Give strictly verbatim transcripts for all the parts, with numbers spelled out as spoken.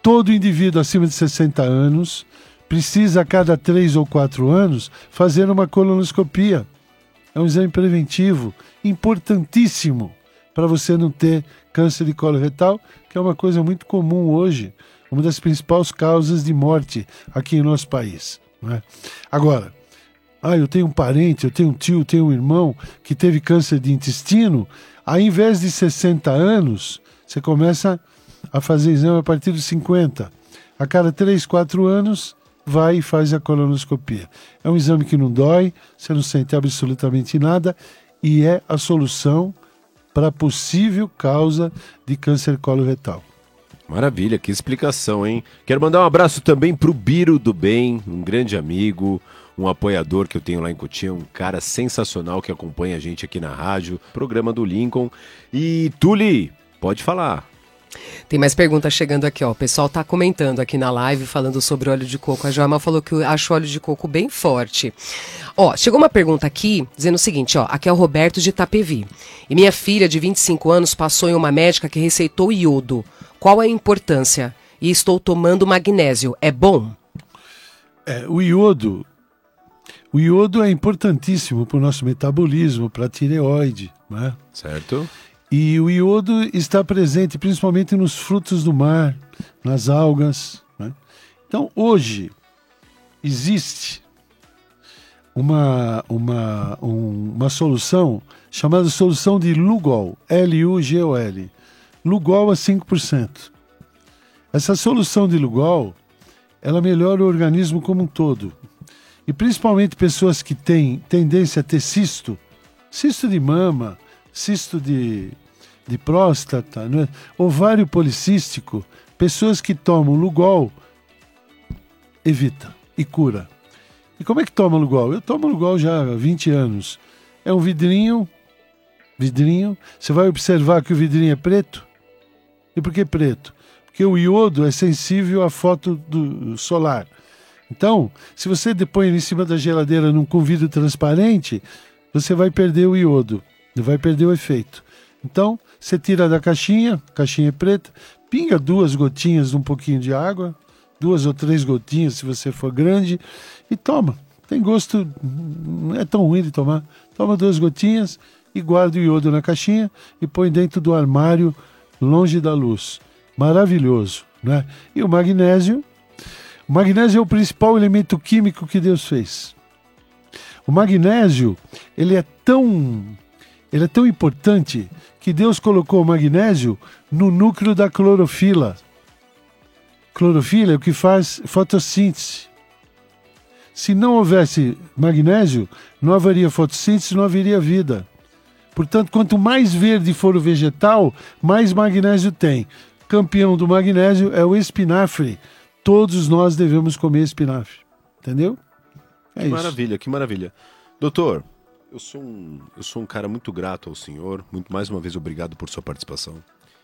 todo indivíduo acima de sessenta anos precisa, a cada três ou quatro anos, fazer uma colonoscopia. É um exame preventivo importantíssimo para você não ter câncer de colo retal, que é uma coisa muito comum hoje, uma das principais causas de morte aqui em nosso país, não é? Agora, ah, eu tenho um parente, eu tenho um tio, eu tenho um irmão que teve câncer de intestino, ao invés de sessenta anos, você começa a fazer exame a partir dos cinquenta. A cada três, quatro anos, vai e faz a colonoscopia. É um exame que não dói, você não sente absolutamente nada e é a solução para a possível causa de câncer coloretal. Maravilha, que explicação, hein? Quero mandar um abraço também pro Biro do Bem, um grande amigo, um apoiador que eu tenho lá em Cotia, um cara sensacional que acompanha a gente aqui na rádio, programa do Lincoln. E Tuli, pode falar. Tem mais perguntas chegando aqui, ó. O pessoal tá comentando aqui na live, falando sobre óleo de coco. A Joelma falou que acha o óleo de coco bem forte. Ó, chegou uma pergunta aqui, dizendo o seguinte, ó. Aqui é o Roberto de Itapevi. E minha filha, de vinte e cinco anos, passou em uma médica que receitou iodo. Qual é a importância? E estou tomando magnésio. É bom? É, o iodo... O iodo é importantíssimo para o nosso metabolismo, para a tireoide, né? Certo. E o iodo está presente principalmente nos frutos do mar, nas algas, né? Então, hoje, existe uma, uma, um, uma solução chamada solução de Lugol, L U G O L. Lugol a cinco por cento. Essa solução de Lugol, ela melhora o organismo como um todo. E principalmente pessoas que têm tendência a ter cisto, cisto de mama, cisto de, de próstata, né? Ovário policístico, pessoas que tomam Lugol, evita e cura. E como é que toma Lugol? Eu tomo Lugol já há vinte anos. É um vidrinho, vidrinho, você vai observar que o vidrinho é preto. E por que preto? Porque o iodo é sensível à foto do solar. Então, se você depõe em cima da geladeira num com vidro transparente, você vai perder o iodo, vai perder o efeito. Então, você tira da caixinha, caixinha preta, pinga duas gotinhas de um pouquinho de água, duas ou três gotinhas se você for grande, e toma. Tem gosto, não é tão ruim de tomar. Toma duas gotinhas e guarda o iodo na caixinha e põe dentro do armário, longe da luz. Maravilhoso, né? E o magnésio... O magnésio é o principal elemento químico que Deus fez. O magnésio, ele é tão, ele é tão importante que Deus colocou o magnésio no núcleo da clorofila. Clorofila é o que faz fotossíntese. Se não houvesse magnésio, não haveria fotossíntese, não haveria vida. Portanto, quanto mais verde for o vegetal, mais magnésio tem. Campeão do magnésio é o espinafre. Todos nós devemos comer espinafre, entendeu? É que isso. Maravilha, que maravilha. Doutor, eu sou, um, eu sou um cara muito grato ao senhor, muito mais uma vez obrigado por sua participação.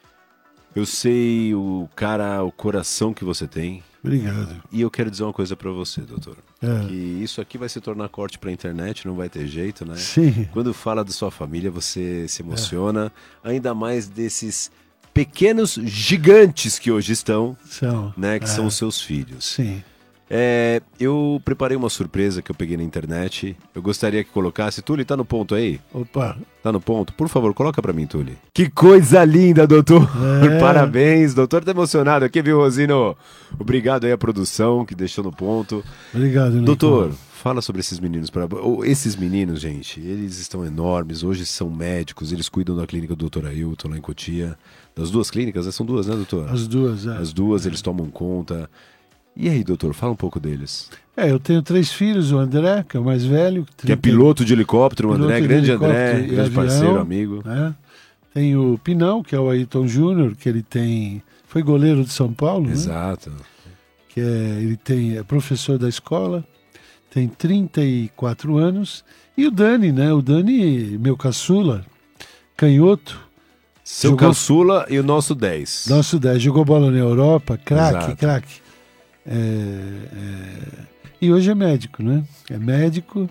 Eu sei o cara, o coração que você tem. Obrigado. E eu quero dizer uma coisa pra você, doutor. É. Que isso aqui vai se tornar corte pra internet, não vai ter jeito, né? Sim. Quando fala da sua família, você se emociona, é. ainda mais desses... pequenos gigantes que hoje estão, são, né, que é. são os seus filhos. Sim. É, eu preparei uma surpresa que eu peguei na internet. Eu gostaria que colocasse. Tuli, tá no ponto aí? Opa. Tá no ponto? Por favor, coloca pra mim, Tuli. Que coisa linda, doutor. É. Parabéns. Doutor tá emocionado aqui, viu, Rosino? Obrigado aí à produção que deixou no ponto. Obrigado, Nico. Doutor, fala sobre esses meninos. Pra... Esses meninos, gente, eles estão enormes. Hoje são médicos. Eles cuidam da clínica do doutor Ailton, lá em Cotia. Das duas clínicas, né? São duas, né, doutor? As duas, é. As duas, é. Eles tomam conta. E aí, doutor, fala um pouco deles. É, eu tenho três filhos, o André, que é o mais velho. Que é piloto de helicóptero, o André, grande André, grande avião, parceiro, amigo. Né? Tem o Pinão, que é o Ailton Júnior, que ele tem... Foi goleiro de São Paulo, exato. Né? Que é, ele tem, é professor da escola, tem trinta e quatro anos. E o Dani, né? O Dani, meu caçula, canhoto. Seu jogou... caçula e o nosso dez. Nosso dez, jogou bola na Europa, craque, craque. É, é... E hoje é médico, né? É médico.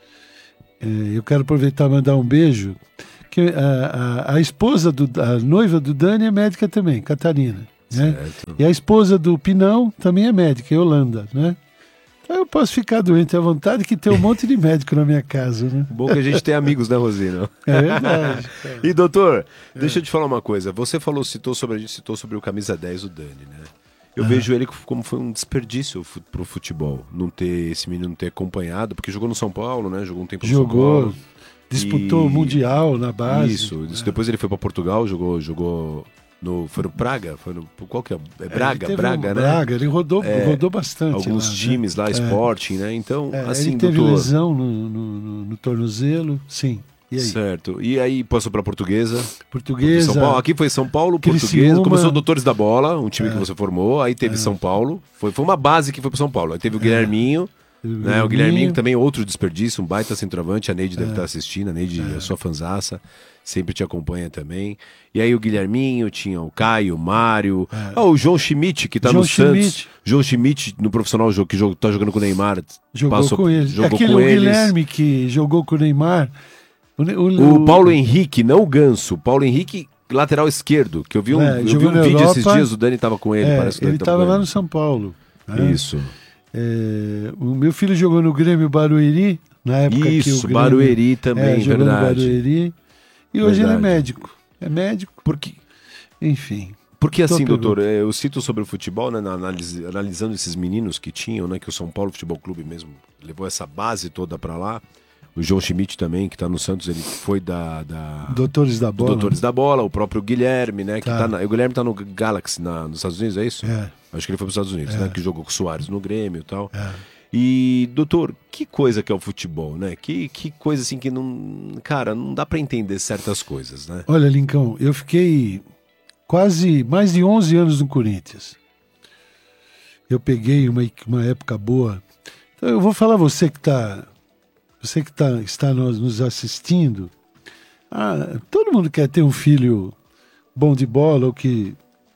É, eu quero aproveitar e mandar um beijo. Que a, a, a esposa, do, a noiva do Dani é médica também, Catarina. Né? Certo. E a esposa do Pinão também é médica, em Holanda, né? Então eu posso ficar doente à vontade, que tem um monte de médico na minha casa, né? Bom que a gente tem amigos, né, Rosina? É verdade. E doutor, é. deixa eu te falar uma coisa. Você falou, citou sobre, a gente citou sobre o camisa dez, o Dani, né? Eu ah. vejo ele como foi um desperdício pro futebol, não ter esse menino não ter acompanhado, porque jogou no São Paulo, né? Jogou um tempo no jogou, São Paulo. Disputou o e... Mundial na base. Isso, isso. Depois ele foi para Portugal, jogou, jogou no, foi no Praga, foi no, qual que é? É Braga, é, Braga, um, né? Braga, ele rodou, é, rodou bastante. Alguns lá, times né? lá, é. Sporting, né? Então, é, assim, ele teve doutor... lesão no, no, no, no tornozelo, sim. E aí? Certo. E aí passou para Portuguesa. Portuguesa. São Paulo. Aqui foi São Paulo, Portuguesa. Criciúma. Começou Doutores da Bola, um time é. que você formou. Aí teve é. São Paulo. Foi, foi uma base que foi para São Paulo. Aí teve o Guilherminho. É. Né? O Guilherminho também outro desperdício, um baita centroavante. A Neide é. deve estar assistindo. A Neide é a sua fanzaça. Sempre te acompanha também. E aí o Guilherminho, tinha o Caio, o Mário. É. Ah, o João Schmidt, que tá João no Schmidt. Santos. João Schmidt, no profissional, que jogo, tá jogando com o Neymar. Jogou passou, com eles. Jogou Aquele com o eles. Guilherme que jogou com o Neymar. O, o, o Paulo Henrique, não o Ganso. O Paulo Henrique, lateral esquerdo. Que eu vi um, é, eu vi um vídeo Europa, esses dias, o Dani tava com ele. É, parece que ele tava lá no São Paulo. Né? Isso. É, o meu filho jogou no Grêmio Barueri, na época Isso, que o Grêmio... Barueri também, é, jogou verdade. no Barueri. E hoje verdade. ele é médico. É médico. Porque, enfim. Porque assim, doutor, eu cito sobre o futebol, né, analis, analisando esses meninos que tinham, né, que o São Paulo Futebol Clube mesmo levou essa base toda para lá. O João Schmidt também, que está no Santos, ele foi da... da Doutores da Bola. Doutores da Bola, o próprio Guilherme, né? Que tá. tá na, o Guilherme está no Galaxy, na, nos Estados Unidos, é isso? É. Acho que ele foi para os Estados Unidos, é. né? Que jogou com o Soares no Grêmio e tal. É. E, doutor, que coisa que é o futebol, né? Que, que coisa assim que não... Cara, não dá para entender certas coisas, né? Olha, Lincão, eu fiquei quase mais de onze anos no Corinthians. Eu peguei uma, uma época boa. Então eu vou falar a você que está... Você que tá, está nos, nos assistindo, ah, todo mundo quer ter um filho bom de bola ou que,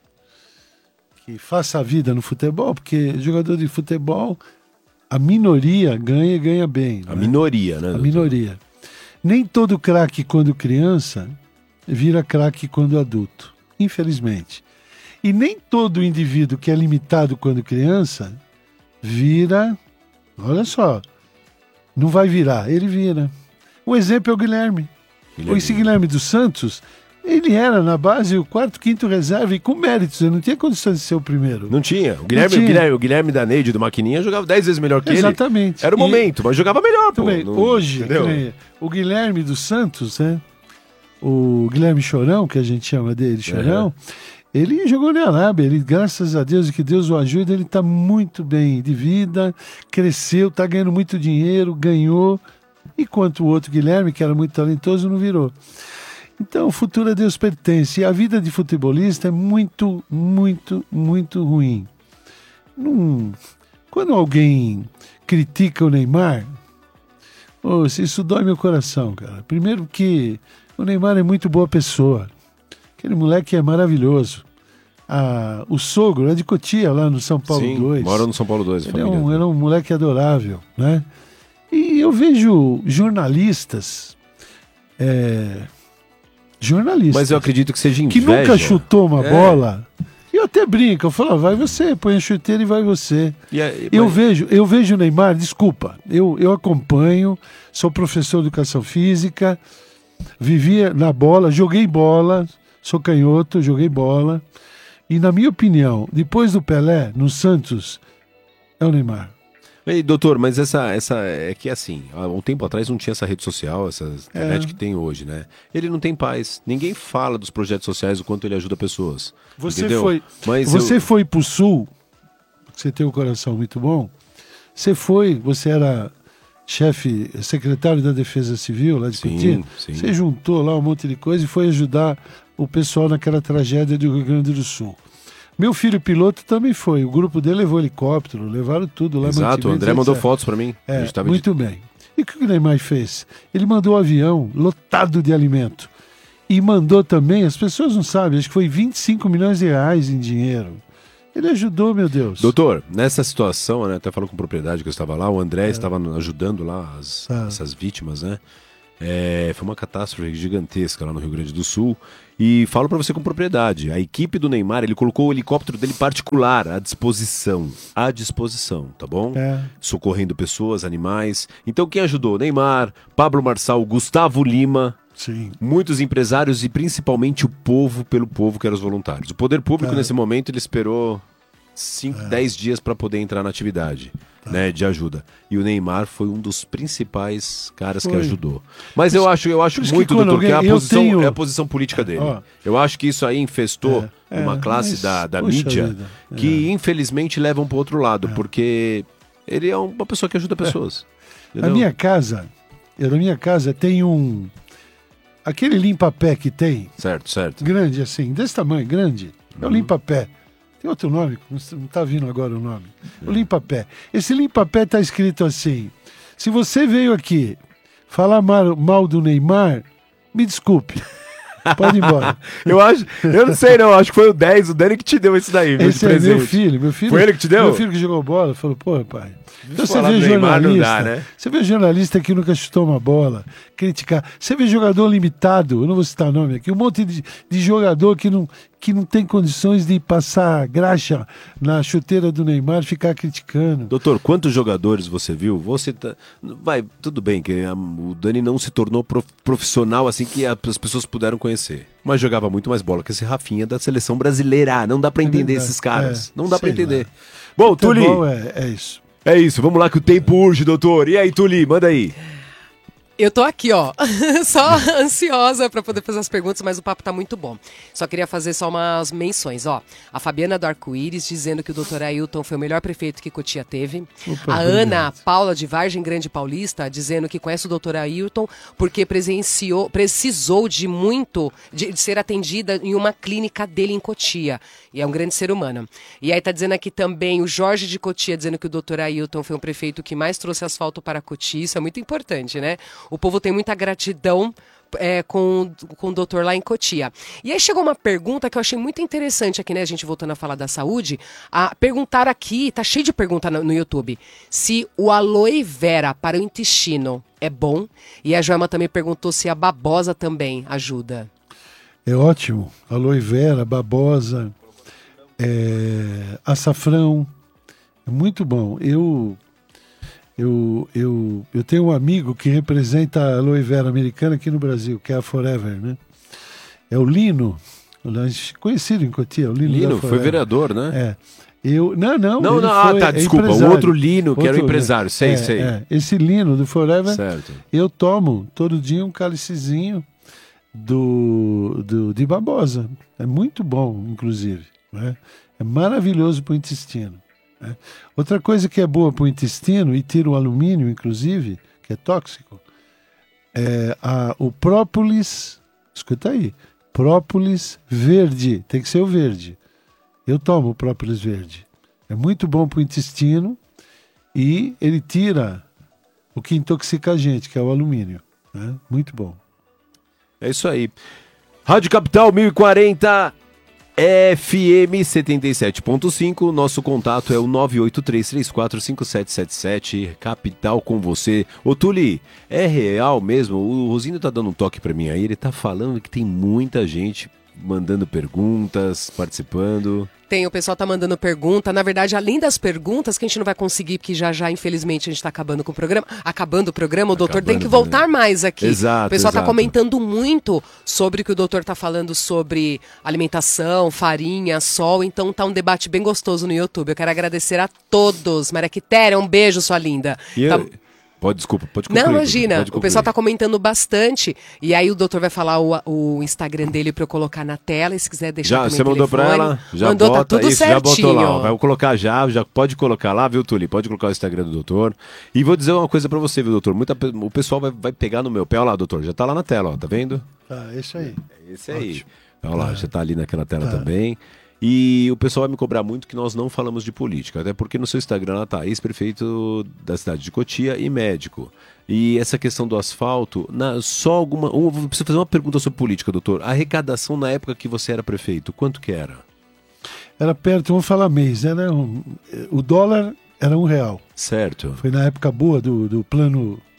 que faça a vida no futebol, porque jogador de futebol, a minoria ganha e ganha bem. A né? minoria, né? A doutor? minoria. Nem todo craque quando criança vira craque quando adulto, infelizmente. E nem todo indivíduo que é limitado quando criança vira, olha só, não vai virar, ele vira. O exemplo é o Guilherme. Guilherme. Esse Guilherme dos Santos, ele era na base o quarto, quinto reserva e com méritos, ele não tinha condição de ser o primeiro. Não tinha. O Guilherme, tinha. O Guilherme, o Guilherme da Neide, do Maquininha, jogava dez vezes melhor que Exatamente. ele. Era o e, momento, mas jogava melhor, pô. Bem, não, hoje, nem, o Guilherme dos Santos, né? O Guilherme Chorão, que a gente chama dele, Chorão, é. Ele jogou na Arábia, ele, graças a Deus e que Deus o ajude, ele está muito bem de vida, cresceu, está ganhando muito dinheiro, ganhou, enquanto o outro Guilherme, que era muito talentoso, não virou. Então, o futuro a Deus pertence. E a vida de futebolista é muito, muito, muito ruim. Não... Quando alguém critica o Neymar, oh, isso dói meu coração, cara. Primeiro que o Neymar é muito boa pessoa. Aquele moleque é maravilhoso. Ah, o sogro é de Cotia, lá no São Paulo Sim, dois. Mora no São Paulo dois. Ele é um, era um moleque adorável, né? E eu vejo jornalistas... É, jornalistas... Mas eu acredito que seja inveja. Que nunca chutou uma é. bola. E eu até brinco, eu falo, ah, vai você, põe a chuteira e vai você. E aí, eu, mas... vejo, eu vejo o Neymar, desculpa, eu, eu acompanho, sou professor de educação física, vivia na bola, joguei bola... Sou canhoto, joguei bola. E, na minha opinião, depois do Pelé, no Santos, é o Neymar. Ei, doutor, mas essa, essa é que assim, há um tempo atrás não tinha essa rede social, essa internet é. que tem hoje, né? Ele não tem paz. Ninguém fala dos projetos sociais, o quanto ele ajuda pessoas. Você entendeu? foi, mas você eu... foi pro Sul, você tem um coração muito bom. Você foi, você era chefe, secretário da Defesa Civil lá de Cotia. Você juntou lá um monte de coisa e foi ajudar o pessoal naquela tragédia do Rio Grande do Sul. Meu filho piloto também foi. O grupo dele levou helicóptero, levaram tudo lá. Exato, o André mandou fotos para mim. É, muito de... bem. E o que o Neymar fez? Ele mandou um avião lotado de alimento. E mandou também, as pessoas não sabem, acho que foi vinte e cinco milhões de reais em dinheiro. Ele ajudou, meu Deus. Doutor, nessa situação, né, até falou com propriedade que eu estava lá, o André é. estava ajudando lá as, ah. essas vítimas, né? É, foi uma catástrofe gigantesca lá no Rio Grande do Sul. E falo pra você com propriedade, a equipe do Neymar, ele colocou o helicóptero dele particular à disposição. À disposição, tá bom? É. Socorrendo pessoas, animais. Então quem ajudou? Neymar, Pablo Marçal, Gustavo Lima, Sim. muitos empresários e principalmente o povo pelo povo, que eram os voluntários. O poder público, É. nesse momento, ele esperou cinco, dez dias para poder entrar na atividade, né, de ajuda. E o Neymar foi um dos principais caras que Foi. ajudou. Mas eu acho, eu acho por isso muito, que quando doutor, que é a, alguém- eu posição, tenho- é a posição política dele. Ó. Eu acho que isso aí infestou É, uma é, classe mas, da, da puxa mídia vida, é. que, infelizmente, levam para outro lado, porque ele é uma pessoa que ajuda pessoas. Na entendeu? minha casa, eu, na minha casa tem um... Aquele limpa-pé que tem, Certo, certo. grande assim, desse tamanho, grande. É o Uhum. limpa-pé. Tem outro nome, não está vindo agora o nome. O limpa-pé. Esse limpa-pé está escrito assim: se você veio aqui falar mal, mal do Neymar, me desculpe. Pode ir embora. Eu acho, eu não sei não, acho que foi o dez, o Dani que te deu isso daí, viu, de Esse é presente. meu filho, meu filho. Foi ele que te deu? Meu filho que jogou bola, falou, pô, pai. Então você falar vê do Neymar não jornalista, dá, né? você vê jornalista que nunca chutou uma bola, criticar. Você vê jogador limitado, eu não vou citar nome aqui, um monte de, de jogador que não, que não tem condições de passar graxa na chuteira do Neymar, ficar criticando. Doutor, quantos jogadores você viu? Você tá... Vai, tudo bem que a- o Dani não se tornou prof- profissional assim que a- as pessoas puderam conhecer. Mas jogava muito mais bola que esse Rafinha da seleção brasileira. Não dá pra entender verdade. esses caras. É, não dá pra sei entender. lá. Bom, Tuli, Futebol é, é isso. é isso. Vamos lá que o tempo urge, doutor. E aí, Tuli, manda aí. Eu tô aqui, ó, só ansiosa pra poder fazer as perguntas, mas o papo tá muito bom. Só queria fazer só umas menções, ó. A Fabiana do Arco-Íris dizendo que o doutor Ailton foi o melhor prefeito que Cotia teve. Opa, a obrigado. Ana Paula de Vargem Grande Paulista dizendo que conhece o doutor Ailton porque presenciou, precisou de muito, de, de ser atendida em uma clínica dele em Cotia. E é um grande ser humano. E aí tá dizendo aqui também o Jorge de Cotia dizendo que o doutor Ailton foi um prefeito que mais trouxe asfalto para Cotia. Isso é muito importante, né? O povo tem muita gratidão é, com, com o doutor lá em Cotia. E aí chegou uma pergunta que eu achei muito interessante aqui, né? A gente voltando a falar da saúde. A perguntar aqui, tá cheio de pergunta no, no YouTube, se o aloe vera para o intestino é bom. E a Joelma também perguntou se a babosa também ajuda. É ótimo. Aloe vera, babosa, é, açafrão. É muito bom. Eu, eu, eu, eu tenho um amigo que representa a aloe vera americana aqui no Brasil, que é a Forever, né? É o Lino, conhecido em Cotia, o Lino, Lino, da foi Forever. vereador, né? É. Eu, não, não. Não, ele não, ah, foi- tá, é desculpa. O empresário. outro Lino, que era o Outro- empresário. Sei, é, sei. é. Esse Lino do Forever, Certo. eu tomo todo dia um cálicezinho do, do, de babosa. É muito bom, inclusive. Né? É maravilhoso para o intestino. Né? Outra coisa que é boa para o intestino, e tira o alumínio, inclusive, que é tóxico, é a, o própolis. Escuta aí. Própolis verde. Tem que ser o verde. Eu tomo própolis verde. É muito bom para o intestino e ele tira o que intoxica a gente, que é o alumínio. Né? Muito bom. É isso aí. Rádio Capital mil e quarenta, F M setenta e sete ponto cinco. Nosso contato é o nove oito três três quatro cinco sete sete sete. Capital com você. Ô Tuli, é real mesmo? O Rosinho tá dando um toque pra mim aí. Ele tá falando que tem muita gente mandando perguntas, participando. Tem, o pessoal tá mandando pergunta. Na verdade, além das perguntas, que a gente não vai conseguir, porque já já, infelizmente, a gente tá acabando com o programa. Acabando o programa, o doutor tem que Acabando, voltar mais aqui. Exato, O pessoal tá exato. comentando muito sobre o que o doutor tá falando sobre alimentação, farinha, sol. Então tá um debate bem gostoso no YouTube. Eu quero agradecer a todos. Maria Quitéria, um beijo, sua linda. E Tá- eu... Pode, desculpa, pode concluir. Não, imagina, pode o concluir. pessoal tá comentando bastante. E aí o doutor vai falar o, o Instagram dele pra eu colocar na tela. E se quiser deixar Já, também você o mandou pra telefone. ela? Já mandou, bota, tá tudo isso, certinho. já botou lá. Ó. Vai colocar já, já pode colocar lá, viu, Tuli? Pode colocar o Instagram do doutor. E vou dizer uma coisa pra você, viu, doutor? Muita, pe- o pessoal vai, vai pegar no meu pé. Olha lá, doutor, já tá lá na tela, ó, tá vendo? Tá, é isso aí. É esse aí. Ótimo. Olha lá, já tá ali naquela tela Tá. também. E o pessoal vai me cobrar muito que nós não falamos de política, até porque no seu Instagram lá tá ex-prefeito da cidade de Cotia e médico. E essa questão do asfalto, na, só alguma. Um, eu preciso fazer uma pergunta sobre política, doutor. A arrecadação na época que você era prefeito, quanto que era? Era perto, vamos falar mês, né? Um, o dólar era um real. Certo. Foi na época boa do, do plano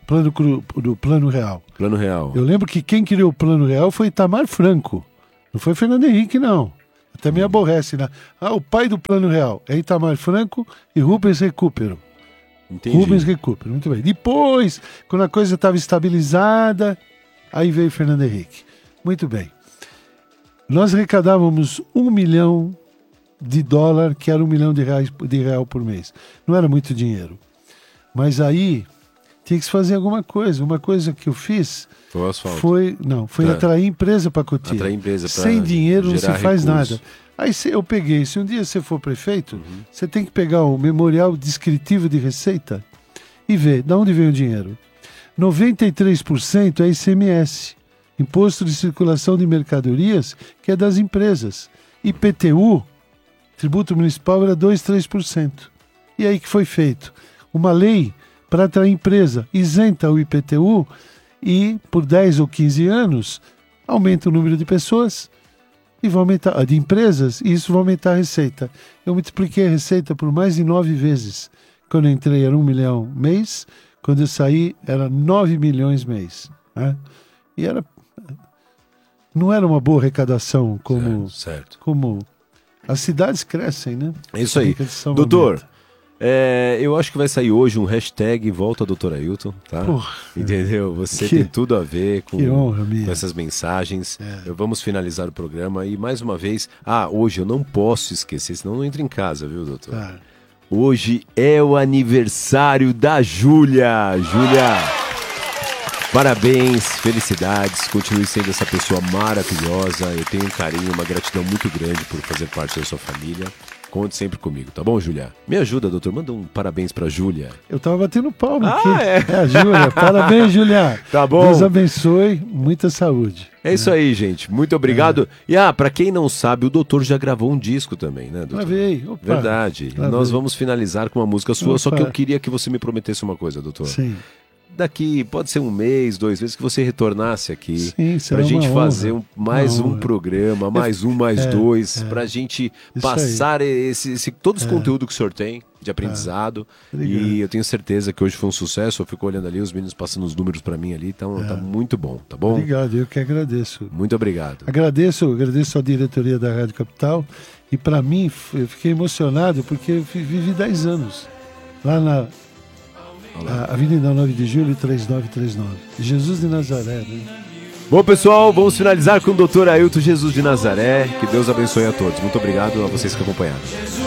plano, cru- do Plano Real. Plano Real. Eu lembro que quem criou o Plano Real foi Itamar Franco. Não foi Fernando Henrique, não. Até me aborrece, né? Ah, o pai do Plano Real é Itamar Franco e Rubens Recupero. Entendi. Rubens Recupero, muito bem. Depois, quando a coisa estava estabilizada, aí veio Fernando Henrique. Muito bem. Nós arrecadávamos um milhão de dólar, que era um milhão de, reais, de real por mês. Não era muito dinheiro. Mas aí tinha que se fazer alguma coisa. Uma coisa que eu fiz Foi o asfalto. foi, não, foi Tá. atrair empresa para Cotia. Atrair empresa pra Sem dinheiro não se gerar faz recurso. nada. Aí se- eu peguei, se um dia você for prefeito, você tem que pegar o memorial descritivo de receita e ver de onde vem o dinheiro. noventa e três por cento é I C M S, Imposto de Circulação de Mercadorias, que é das empresas. I P T U, Tributo Municipal, era dois, três por cento. E aí que foi feito? Uma lei para atrair empresa, isenta o I P T U e por dez ou quinze anos aumenta o número de pessoas e vai aumentar, de empresas, e isso vai aumentar a receita. Eu multipliquei a receita por mais de nove vezes. Quando eu entrei era um milhão mês, quando eu saí era nove milhões mês. Né? E era, não era uma boa arrecadação como, Certo, certo. como as cidades crescem, né? É isso aí. Arrecadação Doutor, aumenta. é, eu acho que vai sair hoje um hashtag Volta Doutor Ailton, tá? Porra. Entendeu? Você Que- tem tudo a ver com, que honra minha. com essas mensagens. É. Eu- Vamos finalizar o programa e mais uma vez... Ah, hoje eu não posso esquecer, senão eu não entro em casa, viu, doutor? Tá. Hoje é o aniversário da Júlia. Júlia, parabéns, felicidades, continue sendo essa pessoa maravilhosa. Eu tenho um carinho, uma gratidão muito grande por fazer parte da sua família. Conte sempre comigo, tá bom, Júlia? Me ajuda, doutor, manda um parabéns pra Júlia. Eu tava batendo palma Ah, aqui. é? a Júlia. Parabéns, Júlia. Tá bom. Deus abençoe. Muita saúde. É isso aí, gente. Muito obrigado. E ah, pra quem não sabe, o doutor já gravou um disco também, né, doutor? Gravei. Opa. Verdade. Gravei. Nós vamos finalizar com uma música sua, só Opa. que eu queria que você me prometesse uma coisa, doutor. Sim. Daqui, pode ser um mês, dois meses, que você retornasse aqui. Sim, será pra gente uma honra. fazer um- mais Uma um honra. programa, mais um, mais É, dois, é. pra gente Isso passar esse, esse, todo esse É. conteúdo que o senhor tem de aprendizado. Obrigado. E eu tenho certeza que hoje foi um sucesso. Eu fico olhando ali, os meninos passando os números pra mim ali, então tá muito bom, tá bom? Obrigado, eu que agradeço. Muito obrigado. Agradeço, agradeço à diretoria da Rádio Capital. E para mim, f- eu fiquei emocionado porque eu fi- vivi dez anos lá na a Avenida nove de Julho, três nove três nove. Jesus de Nazaré, né? Bom, pessoal, vamos finalizar com o doutor Ailton Jesus de Nazaré. Que Deus abençoe a todos. Muito obrigado a vocês que acompanharam.